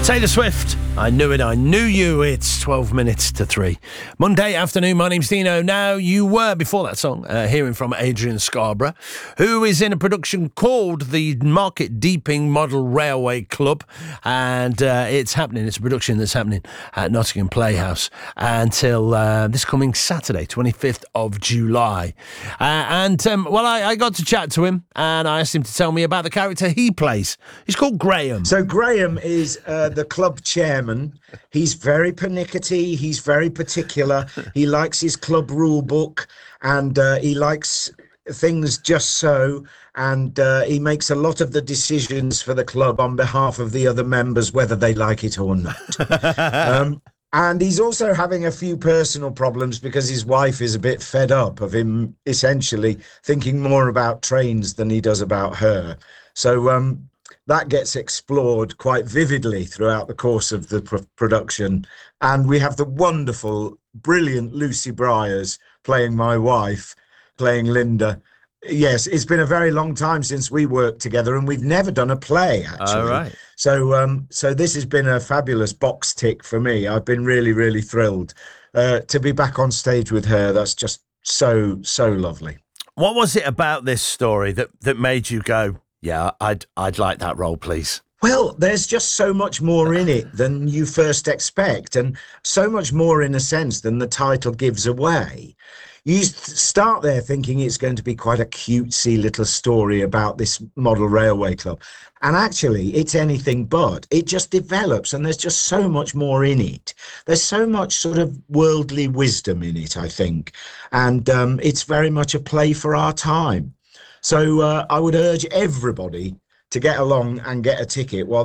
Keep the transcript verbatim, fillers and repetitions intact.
Taylor Swift, I knew it, I knew you. It's twelve minutes to three. Monday afternoon, my name's Dino. Now, you were, before that song, uh, hearing from Adrian Scarborough, who is in a production called the Market Deeping Model Railway Club, and uh, it's happening, it's a production that's happening at Nottingham Playhouse until uh, this coming Saturday, twenty-fifth of July. Uh, and, um, well, I, I got to chat to him, and I asked him to tell me about the character he plays. He's called Graham. So Graham is uh, the club chairman. He's very pernickety. He's very particular. He likes his club rule book, and uh, he likes things just so. And uh, he makes a lot of the decisions for the club on behalf of the other members, whether they like it or not. um, and he's also having a few personal problems because his wife is a bit fed up of him essentially thinking more about trains than he does about her. So um, that gets explored quite vividly throughout the course of the pr- production. And we have the wonderful, brilliant Lucy Briers playing my wife, playing Linda. Yes, it's been a very long time since we worked together, and we've never done a play, actually. All right. So, um, so this has been a fabulous box tick for me. I've been really, really thrilled uh, to be back on stage with her. That's just so, so lovely. What was it about this story that, that made you go, yeah, I'd I'd like that role, please? Well, there's just so much more in it than you first expect, and so much more in a sense than the title gives away. You start there thinking it's going to be quite a cutesy little story about this model railway club. And actually, it's anything but. It just develops, and there's just so much more in it. There's so much sort of worldly wisdom in it, I think. And um, it's very much a play for our time. So uh, I would urge everybody to get along and get a ticket while